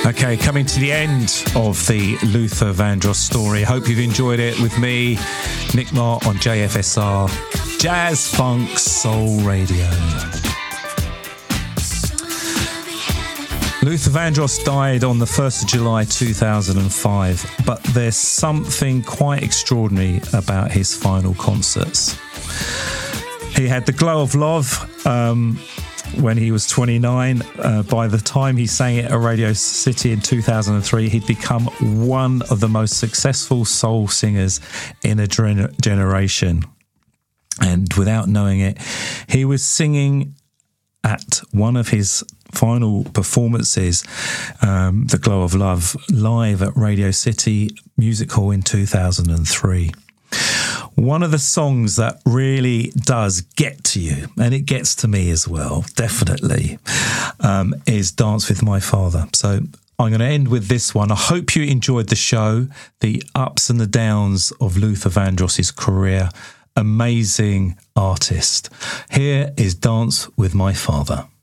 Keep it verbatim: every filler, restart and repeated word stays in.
Okay, coming to the end of the Luther Vandross story. Hope you've enjoyed it with me, Nick Marr, on J F S R, Jazz Funk Soul Radio. Luther Vandross died on the first of July two thousand five, but there's something quite extraordinary about his final concerts. He had the glow of love um, when he was twenty-nine. Uh, by the time he sang it at Radio City in two thousand three, he'd become one of the most successful soul singers in a gen- generation. And without knowing it, he was singing at one of his final performances, um, The Glow of Love, live at Radio City Music Hall in two thousand three. One of the songs that really does get to you, and it gets to me as well, definitely, um, is Dance With My Father. So I'm going to end with this one. I hope you enjoyed the show, the ups and the downs of Luther Vandross's career. Amazing artist. Here is Dance With My Father.